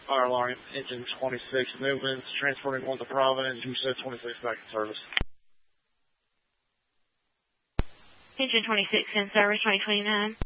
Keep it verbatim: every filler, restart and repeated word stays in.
Fire alarm, engine twenty-six movements, transporting one to Providence, you said twenty-six back in service. Engine twenty-six in service, twenty twenty-nine.